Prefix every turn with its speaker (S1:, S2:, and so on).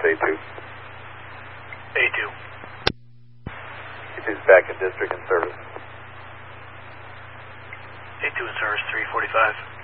S1: A2.
S2: A2.
S1: A2's back in district in service.
S2: A2 in service, 345.